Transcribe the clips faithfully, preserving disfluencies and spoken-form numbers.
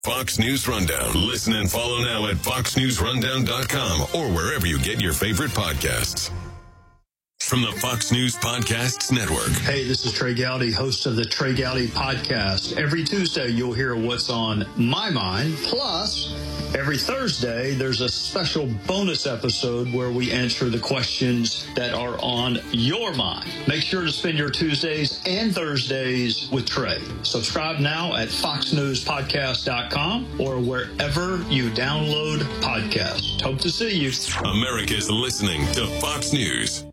Fox News Rundown. Listen and follow now at fox news rundown dot com or wherever you get your favorite podcasts. From the Fox News Podcasts Network. Hey, this is Trey Gowdy, host of the Trey Gowdy Podcast. Every Tuesday, you'll hear what's on my mind. Plus, every Thursday, there's a special bonus episode where we answer the questions that are on your mind. Make sure to spend your Tuesdays and Thursdays with Trey. Subscribe now at fox news podcast dot com or wherever you download podcasts. Hope to see you. America's listening to Fox News.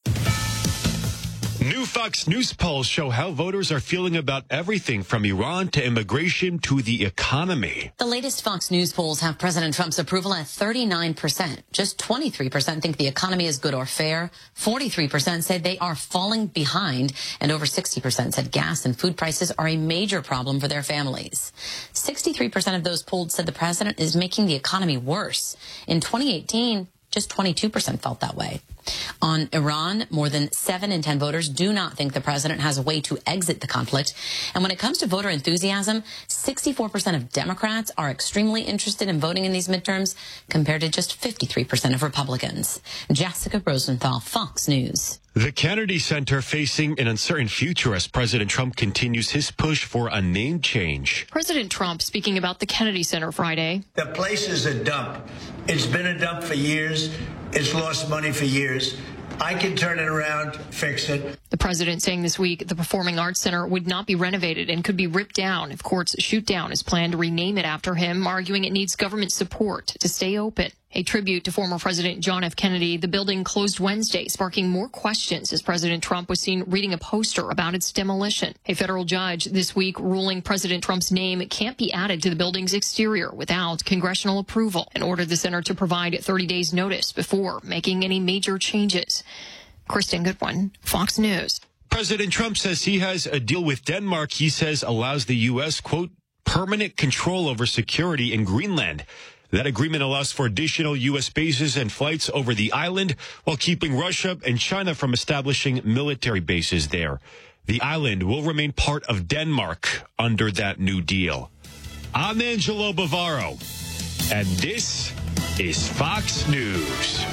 New Fox News polls show how voters are feeling about everything from Iran to immigration to the economy. The latest Fox News polls have President Trump's approval at thirty-nine percent. Just twenty-three percent think the economy is good or fair. forty-three percent said they are falling behind. And over sixty percent said gas and food prices are a major problem for their families. sixty-three percent of those polled said the president is making the economy worse. In twenty eighteen, just twenty-two percent felt that way. On Iran, more than seven in ten voters do not think the president has a way to exit the conflict. And when it comes to voter enthusiasm, sixty-four percent of Democrats are extremely interested in voting in these midterms, compared to just fifty-three percent of Republicans. Jessica Rosenthal, Fox News. The Kennedy Center facing an uncertain future as President Trump continues his push for a name change. President Trump speaking about the Kennedy Center Friday. The place is a dump. It's been a dump for years. It's lost money for years. I can turn it around, fix it. The president saying this week the Performing Arts Center would not be renovated and could be ripped down if courts shoot down his plan to rename it after him, arguing it needs government support to stay open. A tribute to former President John F. Kennedy, the building closed Wednesday, sparking more questions as President Trump was seen reading a poster about its demolition. A federal judge this week ruling President Trump's name can't be added to the building's exterior without congressional approval and ordered the center to provide thirty days notice before making any major changes. Kristen Goodwin, Fox News. President Trump says he has a deal with Denmark he says allows the U S, quote, permanent control over security in Greenland. That agreement allows for additional U S bases and flights over the island while keeping Russia and China from establishing military bases there. The island will remain part of Denmark under that new deal. I'm Angelo Bavaro, and this is Fox News.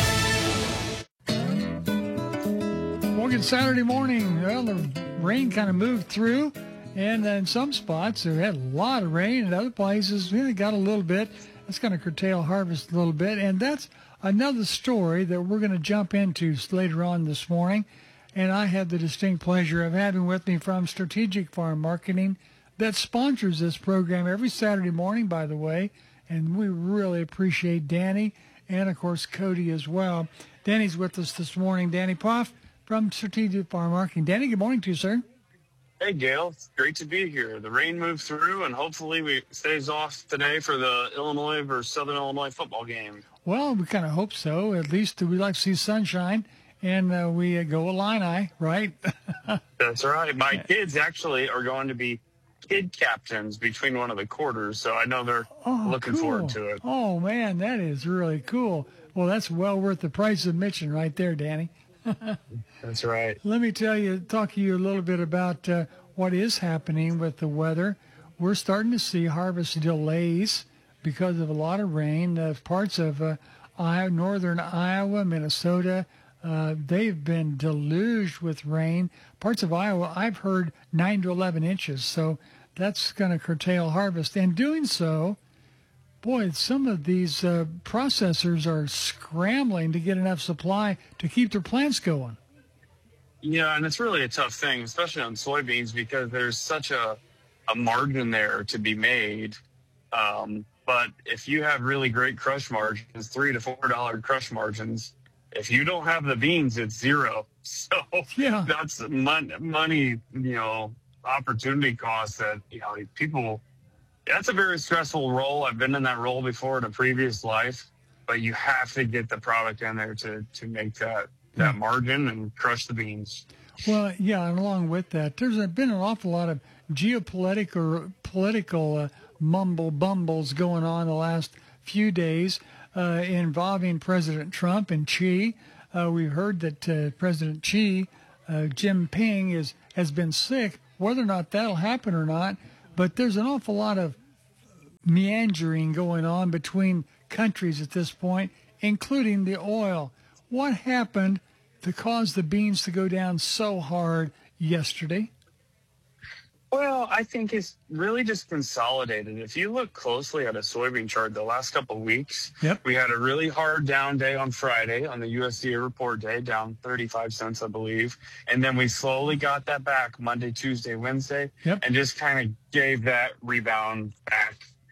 Well, good Saturday morning. Well, the rain kind of moved through, and in some spots we had a lot of rain, and other places we got a little bit. That's going to curtail harvest a little bit, and that's another story that we're going to jump into later on this morning. And I had the distinct pleasure of having with me from Strategic Farm Marketing that sponsors this program every Saturday morning, by the way, and we really appreciate Danny and, of course, Cody as well. Danny's with us this morning. Danny Poff from Strategic Farm Marketing. Danny, good morning to you, sir. Hey, Gail. It's great to be here. The rain moved through, and hopefully we stays off today for the Illinois versus Southern Illinois football game. Well, we kind of hope so. At least we like to see sunshine, and uh, we uh, go Illini, right? That's right. My kids actually are going to be kid captains between one of the quarters, so I know they're oh, looking cool. forward to it. Oh, man, that is really cool. Well, that's well worth the price of admission right there, Danny. That's right. Let me tell you, talk to you a little bit about uh, what is happening with the weather. We're starting to see harvest delays because of a lot of rain. Uh, parts of uh, Iowa, northern Iowa, Minnesota, uh, they've been deluged with rain. Parts of Iowa, I've heard nine to eleven inches. So that's going to curtail harvest. And doing so, boy, some of these uh, processors are scrambling to get enough supply to keep their plants going. Yeah, and it's really a tough thing, especially on soybeans, because there's such a, a margin there to be made. Um, but if you have really great crush margins, three to four dollar crush margins, if you don't have the beans, it's zero. So yeah. that's mon- money, you know, opportunity cost that, you know, people. That's a very stressful role. I've been in that role before in a previous life, but you have to get the product in there to, to make that, that margin and crush the beans. Well, yeah, and along with that, there's been an awful lot of geopolitical political uh, mumble bumbles going on the last few days uh, involving President Trump and Xi. Uh, we heard that uh, President Xi, uh, Jinping, is has been sick. Whether or not that'll happen or not, but there's an awful lot of meandering going on between countries at this point, including the oil. What happened to cause the beans to go down so hard yesterday? Well, I think it's really just consolidated. If you look closely at a soybean chart the last couple of weeks, yep. we had a really hard down day on Friday on the U S D A report day, down thirty-five cents, I believe. And then we slowly got that back Monday, Tuesday, Wednesday, yep. and just kind of gave that rebound back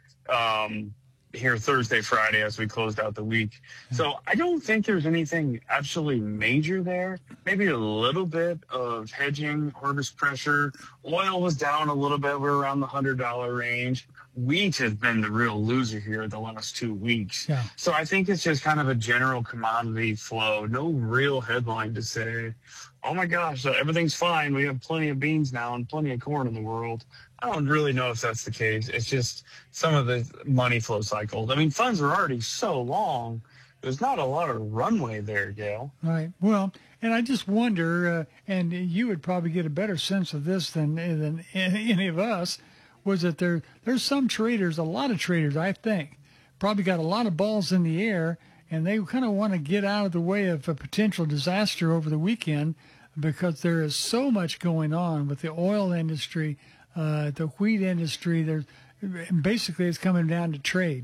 um, here Thursday, Friday as we closed out the week. So I don't think there's anything absolutely major there. Maybe a little bit of hedging, harvest pressure. Oil was down a little bit. We're around the one hundred dollar range. Wheat has been the real loser here the last two weeks. Yeah. So I think it's just kind of a general commodity flow. No real headline to say, oh my gosh, everything's fine. We have plenty of beans now and plenty of corn in the world. I don't really know if that's the case. It's just some of the money flow cycles. I mean, funds are already so long. There's not a lot of runway there, Gail. Right. Well, and I just wonder, uh, and you would probably get a better sense of this than than any of us, was that there there's some traders, a lot of traders, I think, probably got a lot of balls in the air, and they kind of want to get out of the way of a potential disaster over the weekend because there is so much going on with the oil industry, uh, the wheat industry. There's basically it's coming down to trade.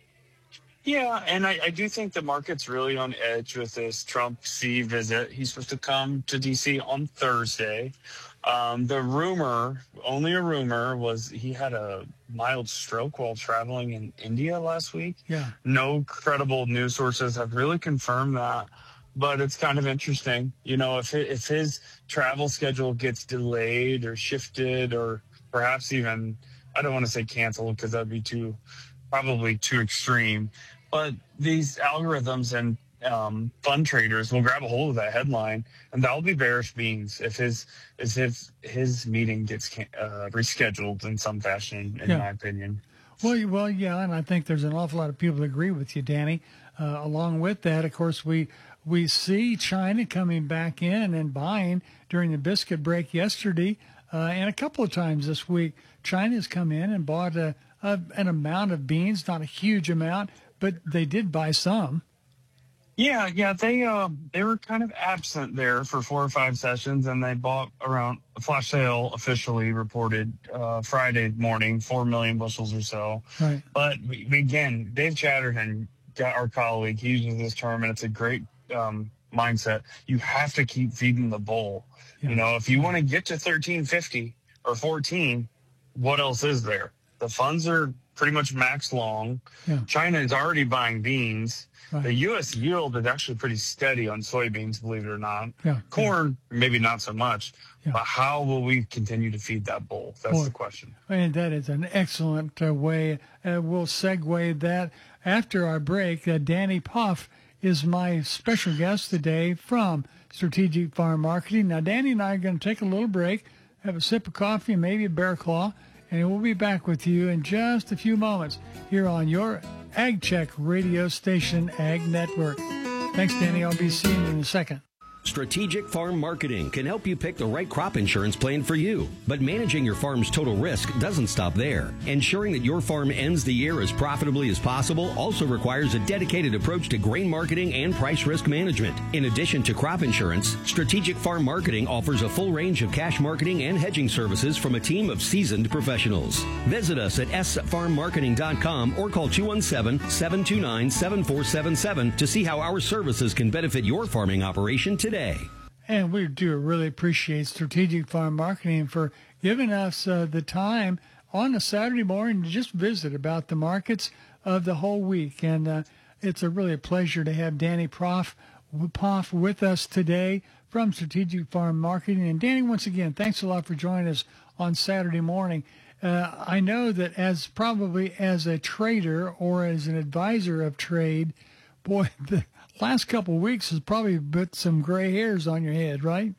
Yeah, and I, I do think the market's really on edge with this Trump Xi visit. He's supposed to come to D C on Thursday. Um, the rumor, only a rumor, was he had a mild stroke while traveling in India last week. Yeah. No credible news sources have really confirmed that, but it's kind of interesting. You know, if it, if his travel schedule gets delayed or shifted or perhaps even, I don't want to say canceled because that'd be too, probably too extreme, but these algorithms and um, fund traders will grab a hold of that headline, and that'll be bearish beans if his if his, his meeting gets uh, rescheduled in some fashion, in yeah. my opinion. Well, well, yeah, and I think there's an awful lot of people that agree with you, Danny. Uh, along with that, of course, we we see China coming back in and buying during the biscuit break yesterday, uh, and a couple of times this week. China's come in and bought a, a, an amount of beans, not a huge amount, but they did buy some. Yeah, yeah, they uh, they were kind of absent there for four or five sessions, and they bought around a flash sale officially reported uh, Friday morning, four million bushels or so. Right. But we, we, again, Dave Chatterton, our colleague, he uses this term, and it's a great um, mindset. You have to keep feeding the bull. Yeah. You know, if you want to get to thirteen fifty or fourteen, what else is there? The funds are pretty much max long. Yeah. China is already buying beans. Right. The U S yield is actually pretty steady on soybeans, believe it or not. Yeah. Corn, yeah. maybe not so much. Yeah. But how will we continue to feed that bull? That's Boy, the question. And that is an excellent uh, way. Uh, we'll segue that after our break. Uh, Danny Puff is my special guest today from Strategic Farm Marketing. Now, Danny and I are going to take a little break, have a sip of coffee, and maybe a Bear Claw, and we'll be back with you in just a few moments here on your Ag Check radio station, Ag Network. Thanks, Danny. I'll be seeing you in a second. Strategic Farm Marketing can help you pick the right crop insurance plan for you. But managing your farm's total risk doesn't stop there. Ensuring that your farm ends the year as profitably as possible also requires a dedicated approach to grain marketing and price risk management. In addition to crop insurance, Strategic Farm Marketing offers a full range of cash marketing and hedging services from a team of seasoned professionals. Visit us at s farm marketing dot com or call two one seven, seven two nine, seven four seven seven to see how our services can benefit your farming operation today. And we do really appreciate Strategic Farm Marketing for giving us uh, the time on a Saturday morning to just visit about the markets of the whole week. And uh, it's a really a pleasure to have Danny Prof, Poff with us today from Strategic Farm Marketing. And Danny, once again, thanks a lot for joining us on Saturday morning. Uh, I know that as probably as a trader or as an advisor of trade, boy, the last couple of weeks has probably put some gray hairs on your head, right?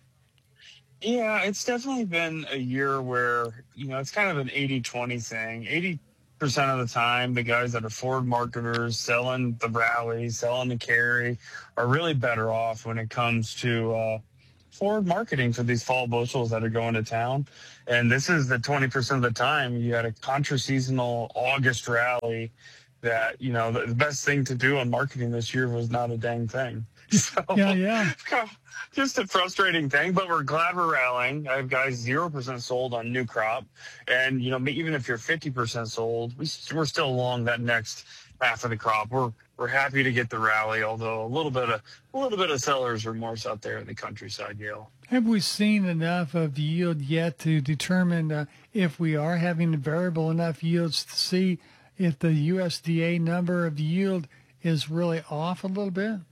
Yeah, it's definitely been a year where, you know, it's kind of an eighty twenty thing. eighty percent of the time, the guys that are forward marketers selling the rally, selling the carry, are really better off when it comes to uh, forward marketing for these fall bushels that are going to town. And this is the twenty percent of the time you had a contra-seasonal August rally that, you know, the, the best thing to do on marketing this year was not a dang thing. So, yeah, yeah. Just a frustrating thing, but we're glad we're rallying. I have guys zero percent sold on new crop. And, you know, even if you're fifty percent sold, we, we're still along that next half of the crop. We're we're happy to get the rally, although a little bit of a little bit of seller's remorse out there in the countryside, Yale. Have we seen enough of yield yet to determine uh, if we are having variable enough yields to see if the U S D A number of yield is really off a little bit?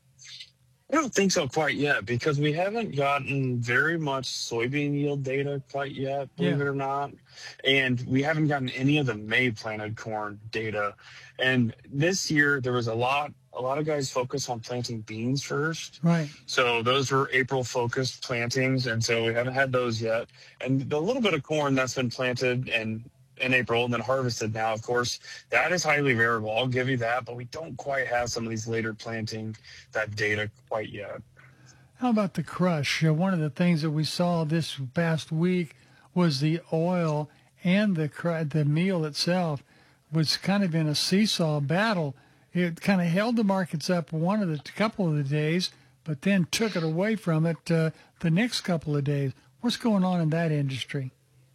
I don't think so quite yet, because we haven't gotten very much soybean yield data quite yet, believe Yeah. it or not. And we haven't gotten any of the May planted corn data. And this year there was a lot, a lot of guys focus on planting beans first. Right. So those were April focused plantings. And so we haven't had those yet. And the little bit of corn that's been planted and in April and then harvested now, of course, that is highly variable. I'll give you that, but we don't quite have some of these later planting, that data quite yet. How about the crush? Uh, one of the things that we saw this past week was the oil and the cr- the meal itself was kind of in a seesaw battle. It kind of held the markets up one of the couple of the days, but then took it away from it uh, the next couple of days. What's going on in that industry?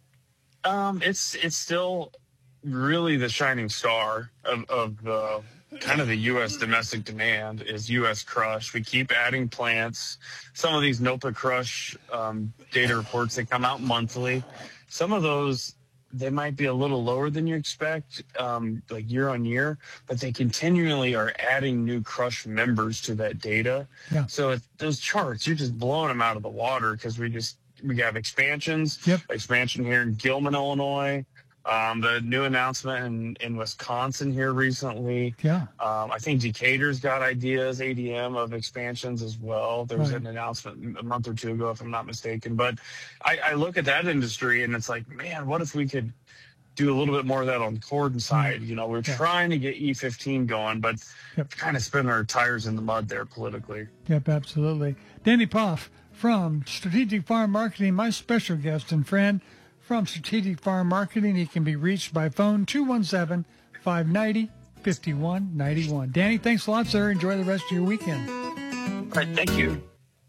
Um, it's it's still really the shining star of, of uh, kind of the U S domestic demand is U S crush. We keep adding plants. Some of these NOPA crush um, data reports, they come out monthly. Some of those, they might be a little lower than you expect, um, like year on year, but they continually are adding new crush members to that data. Yeah. So it, those charts, you're just blowing them out of the water because we just, we have expansions, Yep. expansion here in Gilman, Illinois, um, the new announcement in, in Wisconsin here recently. Yeah. Um, I think Decatur's got ideas, A D M, of expansions as well. There was Right. an announcement a month or two ago, if I'm not mistaken. But I, I look at that industry and it's like, man, what if we could do a little bit more of that on the corn side? You know, we're Yeah. trying to get E fifteen going, but Yep. kind of spinning our tires in the mud there politically. Yep, absolutely. Danny Poff from Strategic Farm Marketing, my special guest and friend from Strategic Farm Marketing. He can be reached by phone two one seven, five nine zero, five one nine one. Danny, thanks a lot, sir. Enjoy the rest of your weekend. All right, thank you.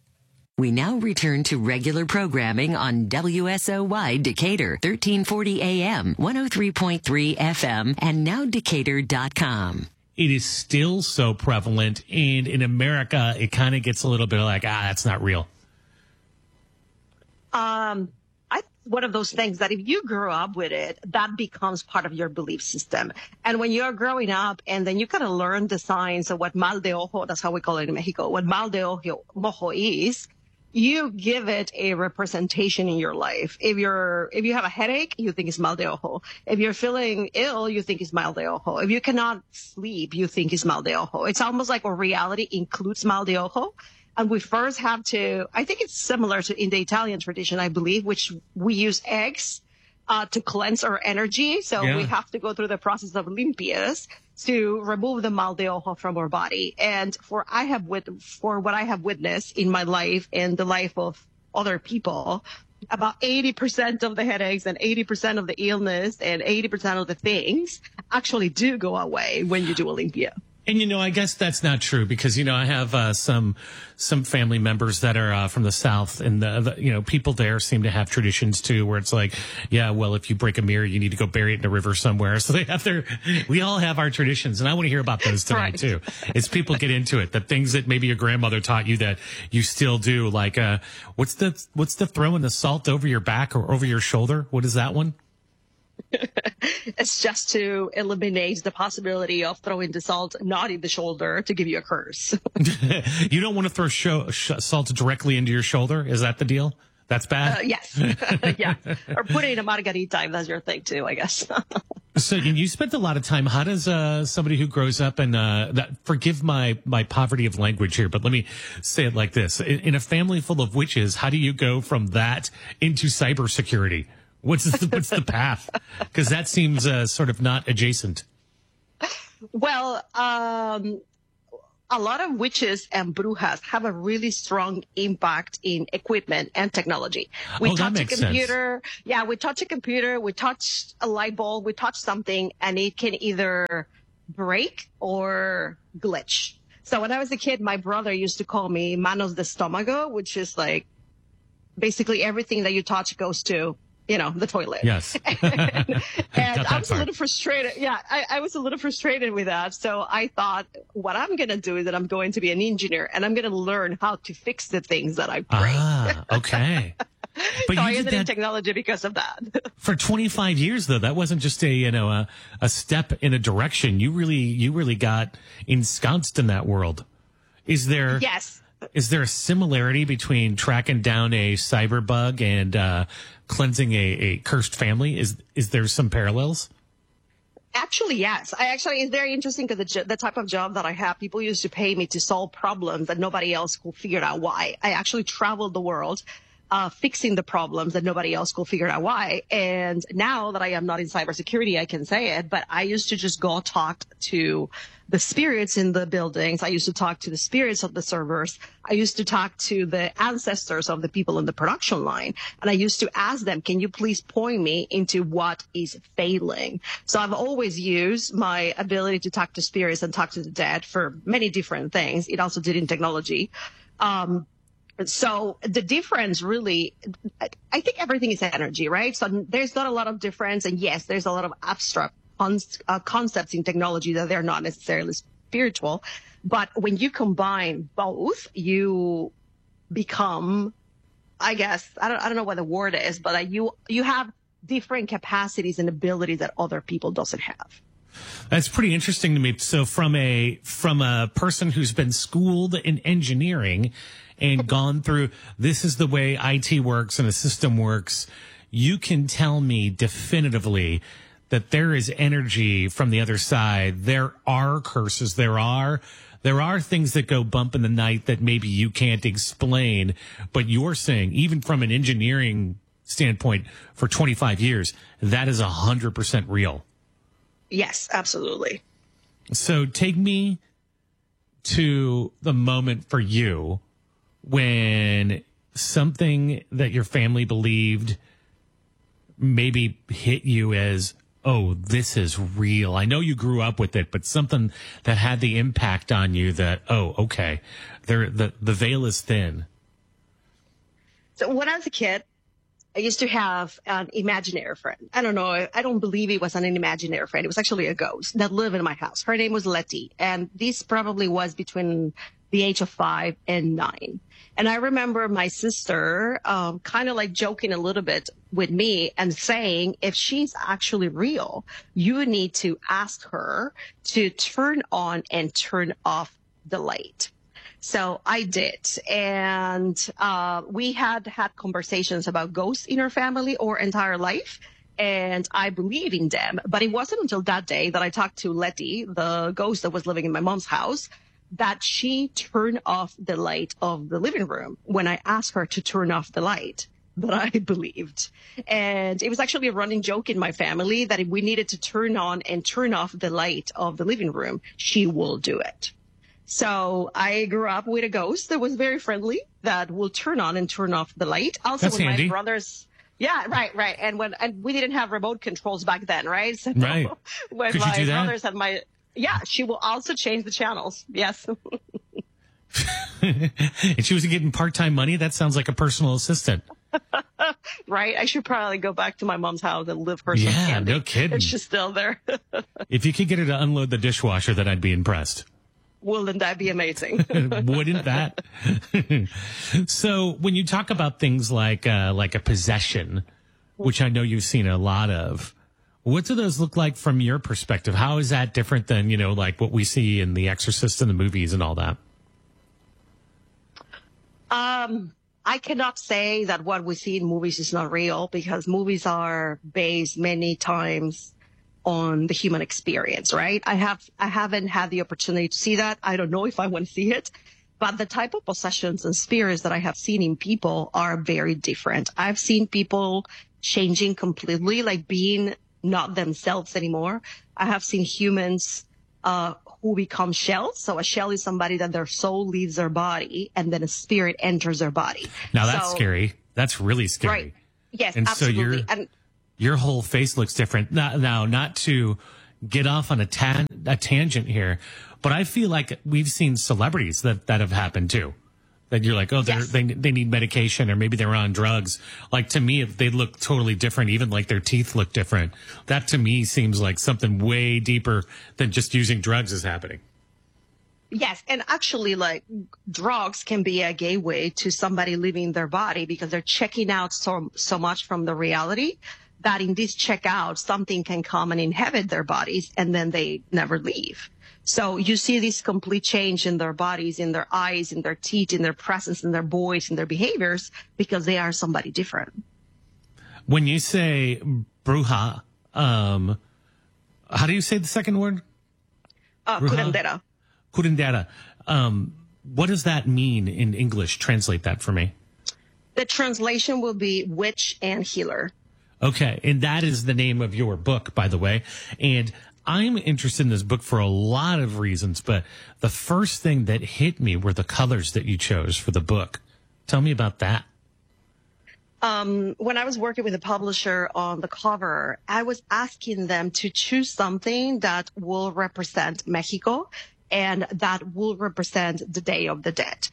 We now return to regular programming on W S O Y Decatur, thirteen forty A M, one oh three point three F M, and now Decatur dot com. It is still so prevalent, and in America, it kind of gets a little bit like, ah, that's not real. Um, I one of those things that if you grow up with it, that becomes part of your belief system. And when you're growing up and then you kind of learn the signs of what mal de ojo, that's how we call it in Mexico, what mal de ojo, mojo is, you give it a representation in your life. If you're, if you have a headache, you think it's mal de ojo. If you're feeling ill, you think it's mal de ojo. If you cannot sleep, you think it's mal de ojo. It's almost like our reality includes mal de ojo. And we first have to, I think it's similar to in the Italian tradition, I believe, which we use eggs uh, to cleanse our energy. So Yeah. we have to go through the process of limpias to remove the mal de ojo from our body. And for I have wit- for what I have witnessed in my life and the life of other people, about eighty percent of the headaches and eighty percent of the illness and eighty percent of the things actually do go away when you do a limpia. And, you know, I guess that's not true because, you know, I have uh, some some family members that are uh, from the South and, the, the, you know, people there seem to have traditions, too, where it's like, yeah, well, if you break a mirror, you need to go bury it in a river somewhere. So they have their we all have our traditions. And I want to hear about those tonight, Right. too. It's people get into it. The things that maybe your grandmother taught you that you still do. Like, uh, what's the what's the throwing the salt over your back or over your shoulder? What is that one? It's just to eliminate the possibility of throwing the salt not in the shoulder to give you a curse. You don't want to throw sho- sh- salt directly into your shoulder? Is that the deal? That's bad? Uh, yes. Yeah. Or put it in a margarita if that's your thing too, I guess. So you spent a lot of time. How does uh, somebody who grows up in uh, that, forgive my, my poverty of language here, but let me say it like this. In, in a family full of witches, how do you go from that into cybersecurity? What's the, what's the path? Because that seems uh, sort of not adjacent. Well, um, a lot of witches and brujas have a really strong impact in equipment and technology. We Oh, that touch a makes computer. Yeah, we touch a computer, we touch a light bulb, we touch something, and it can either break or glitch. So when I was a kid, my brother used to call me Manos de Stomago, which is like basically everything that you touch goes to, you know, the toilet. Yes. and and I was a little frustrated. Yeah, I, I was a little frustrated with that. So I thought, what I'm going to do is that I'm going to be an engineer and I'm going to learn how to fix the things that I break. Ah, okay. But so I you ended did in that technology because of that. for twenty-five years, though. That wasn't just a, you know, a, a step in a direction. You really, you really got ensconced in that world. Is there, Yes. is there a similarity between tracking down a cyber bug and, uh, cleansing a, a cursed family? Is, is there some parallels? Actually, yes. I actually, it's very interesting because the, jo- the type of job that I have, people used to pay me to solve problems that nobody else could figure out why. I actually traveled the world uh, fixing the problems that nobody else could figure out why. And now that I am not in cybersecurity, I can say it, but I used to just go talk to the spirits in the buildings. I used to talk to the spirits of the servers. I used to talk to the ancestors of the people in the production line. And I used to ask them, can you please point me into what is failing? So I've always used my ability to talk to spirits and talk to the dead for many different things. It also did in technology. Um, So the difference really, I think everything is energy, right? So there's not a lot of difference. And yes, there's a lot of abstract uh, concepts in technology that they're not necessarily spiritual. But when you combine both, you become, I guess, I don't, I don't know what the word is, but uh, you, you have different capacities and abilities that other people doesn't have. That's pretty interesting to me. So from a, from a person who's been schooled in engineering and gone through, this is the way I T works and a system works, you can tell me definitively that there is energy from the other side. There are curses. There are, there are things that go bump in the night that maybe you can't explain, but you're saying even from an engineering standpoint for twenty-five years, that is a hundred percent real. Yes, absolutely. So take me to the moment for you when something that your family believed maybe hit you as, oh, this is real. I know you grew up with it, but something that had the impact on you that, oh, okay, there, the, the veil is thin. So when I was a kid, I used to have an imaginary friend. I don't know. I don't believe it was an imaginary friend. It was actually a ghost that lived in my house. Her name was Letty. And this probably was between the age of five and nine. And I remember my sister um, kind of like joking a little bit with me and saying, if she's actually real, you need to ask her to turn on and turn off the light. So I did. And uh, we had had conversations about ghosts in our family our entire life. And I believe in them. But it wasn't until that day that I talked to Letty, the ghost that was living in my mom's house, that she turned off the light of the living room when I asked her to turn off the light that I believed. And it was actually a running joke in my family that if we needed to turn on and turn off the light of the living room, she will do it. So I grew up with a ghost that was very friendly, that will turn on and turn off the light. Also, That's when handy. my brothers, yeah, right, right. And when, and we didn't have remote controls back then, right? So Right. when Could you my do that? brothers had my, yeah, she will also change the channels. Yes. And she was getting part-time money? That sounds like a personal assistant. Right. I should probably go back to my mom's house and live her some Yeah, candy. no kidding. If she's still there. If you could get her to unload the dishwasher, then I'd be impressed. Wouldn't that be amazing? Wouldn't that? So when you talk about things like uh, like a possession, which I know you've seen a lot of, what do those look like from your perspective? How is that different than, you know, like what we see in The Exorcist and the movies and all that? Um, I cannot say that what we see in movies is not real, because movies are based many times on the human experience, right? I have, I haven't had the opportunity to see that. I don't know if I want to see it, but the type of possessions and spirits that I have seen in people are very different. I've seen people changing completely, like being not themselves anymore. I have seen humans, uh, who become shells. So a shell is somebody that their soul leaves their body and then a spirit enters their body. Now that's so, scary. That's really scary. Right. Yes, and absolutely. So your, and, your whole face looks different. Now, now, not to get off on a, tan- a tangent here, but I feel like we've seen celebrities that, that have happened too. That you're like, oh, they're, yes. they they need medication, or maybe they're on drugs. Like, to me, they look totally different, even like their teeth look different. That to me seems like something way deeper than just using drugs is happening. Yes, and actually, like, drugs can be a gateway to somebody leaving their body because they're checking out so so much from the reality that in this checkout, something can come and inhabit their bodies, and then they never leave. So you see this complete change in their bodies, in their eyes, in their teeth, in their presence, in their voice, in their behaviors, because they are somebody different. When you say bruja, um, how do you say the second word? Uh, curandera. Curandera. Um, what does that mean in English? Translate that for me. The translation will be witch and healer. Okay. And that is the name of your book, by the way. And I'm interested in this book for a lot of reasons, but the first thing that hit me were the colors that you chose for the book. Tell me about that. Um, when I was working with a publisher on the cover, I was asking them to choose something that will represent Mexico and that will represent the Day of the Dead.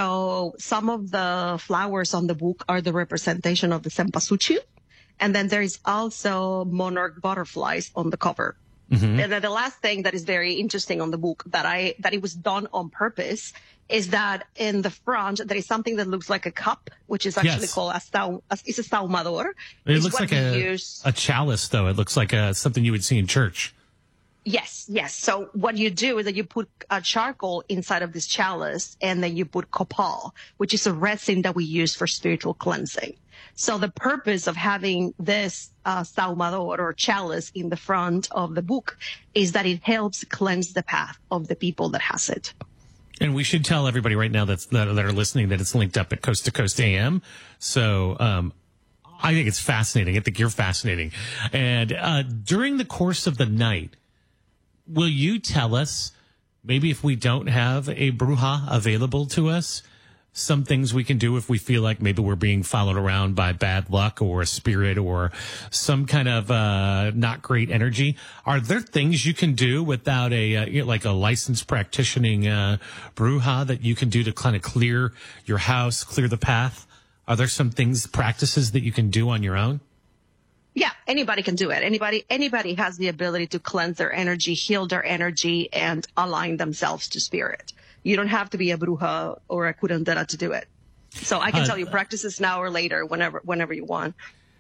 So some of the flowers on the book are the representation of the cempasúchil, and then there is also monarch butterflies on the cover. Mm-hmm. And then the last thing that is very interesting on the book that I that it was done on purpose is that in the front there is something that looks like a cup, which is actually yes. called a sau, it's a saumador. It it's looks like a, a chalice, though. It looks like a, something you would see in church. Yes, yes. So what you do is that you put a charcoal inside of this chalice, and then you put copal, which is a resin that we use for spiritual cleansing. So the purpose of having this uh, saumador or chalice in the front of the book is that it helps cleanse the path of the people that has it. And we should tell everybody right now that's, that, that are listening that it's linked up at Coast to Coast A M. So um, I think it's fascinating. I think you're fascinating. And uh, during the course of the night, will you tell us, maybe if we don't have a bruja available to us, some things we can do if we feel like maybe we're being followed around by bad luck or a spirit or some kind of uh, not great energy? Are there things you can do without a uh, you know, like a licensed practicing uh, bruja that you can do to kind of clear your house, clear the path? Are there some things, practices that you can do on your own? Yeah, anybody can do it. Anybody, anybody has the ability to cleanse their energy, heal their energy, and align themselves to spirit. You don't have to be a bruja or a curandera to do it. So I can uh, tell you practices now or later, whenever, whenever you want.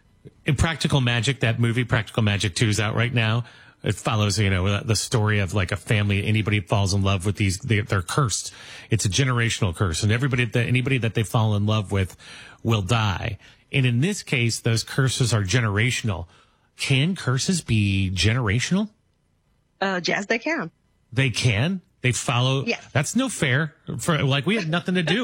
In Practical Magic, that movie, Practical Magic two, is out right now. It follows, you know, the story of like a family. Anybody falls in love with these, they, they're cursed. It's a generational curse, and everybody that anybody that they fall in love with will die. And in this case, those curses are generational. Can curses be generational? Uh, yes, they can. They can. They follow. Yes. That's no fair. For like we had nothing to do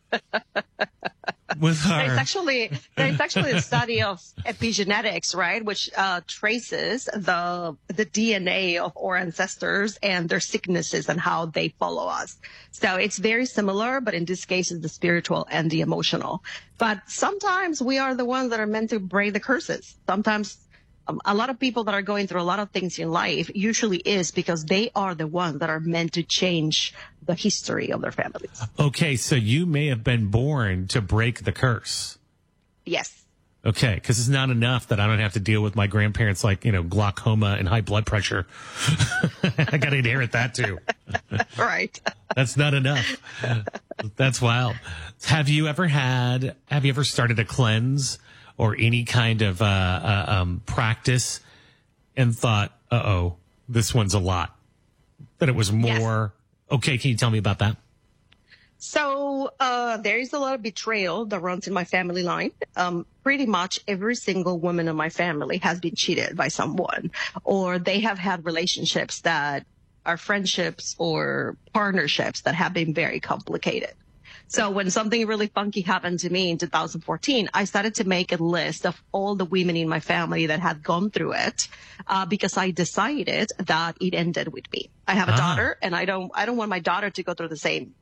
with our. There's actually there's actually a study of epigenetics, right, which uh, traces the the D N A of our ancestors and their sicknesses and how they follow us. So it's very similar, but in this case, it's the spiritual and the emotional. But sometimes we are the ones that are meant to break the curses. Sometimes. Um, a lot of people that are going through a lot of things in life usually is because they are the ones that are meant to change the history of their families. Okay, so you may have been born to break the curse. Yes. Okay, because it's not enough that I don't have to deal with my grandparents' like, you know, glaucoma and high blood pressure. I got to inherit that too. Right. That's not enough. That's wild. Have you ever had, have you ever started a cleanse or any kind of uh, uh, um, practice and thought, uh-oh, this one's a lot? That it was more... Yes. Okay, can you tell me about that? So uh, there is a lot of betrayal that runs in my family line. Um, pretty much every single woman in my family has been cheated by someone, or they have had relationships that are friendships or partnerships that have been very complicated. So when something really funky happened to me in two thousand fourteen, I started to make a list of all the women in my family that had gone through it, uh, because I decided that it ended with me. I have a ah. daughter, and I don't, I don't want my daughter to go through the same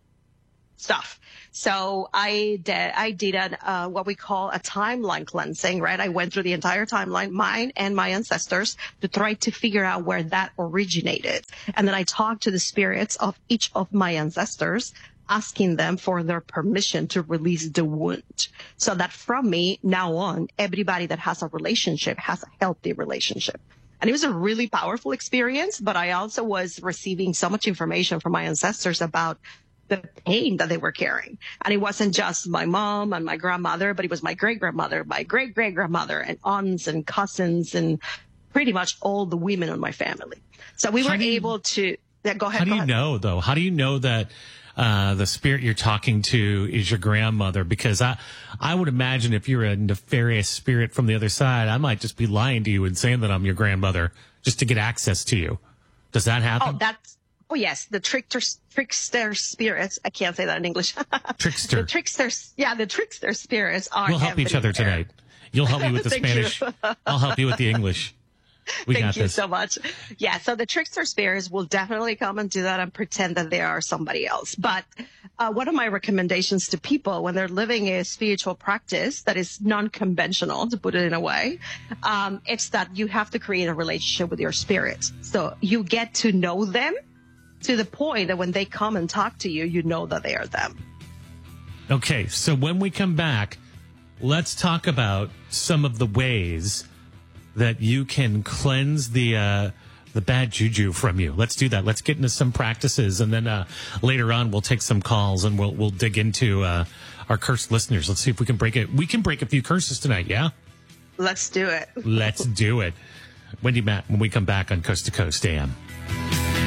stuff. So I did, I did an, uh, what we call a timeline cleansing, right? I went through the entire timeline, mine and my ancestors, to try to figure out where that originated. And then I talked to the spirits of each of my ancestors, asking them for their permission to release the wound. So that from me now on, everybody that has a relationship has a healthy relationship. And it was a really powerful experience, but I also was receiving so much information from my ancestors about the pain that they were carrying. And it wasn't just my mom and my grandmother, but it was my great-grandmother, my great-great-grandmother, and aunts and cousins, and pretty much all the women in my family. So we were you, able to, yeah, go ahead. How do go you ahead. know, though? How do you know that uh, the spirit you're talking to is your grandmother? Because I, I would imagine if you're a nefarious spirit from the other side, I might just be lying to you and saying that I'm your grandmother just to get access to you. Does that happen? Oh, that's, Oh, yes, the trickster, trickster spirits. I can't say that in English. Trickster. The tricksters. Yeah, the trickster spirits are. We'll help each other there. tonight. You'll help me with the Thank Spanish. you. I'll help you with the English. We Thank got you this. so much. Yeah, so the trickster spirits will definitely come and do that and pretend that they are somebody else. But uh, one of my recommendations to people when they're living a spiritual practice that is non-conventional, to put it in a way, um, it's that you have to create a relationship with your spirits. So you get to know them to the point that when they come and talk to you, you know that they are them. Okay, so when we come back, let's talk about some of the ways that you can cleanse the uh, the bad juju from you. Let's do that. Let's get into some practices, and then uh, later on we'll take some calls and we'll we'll dig into uh, our cursed listeners. Let's see if we can break it. We can break a few curses tonight. Yeah, let's do it. Let's do it. Wendy Matt, when we come back on Coast to Coast A M.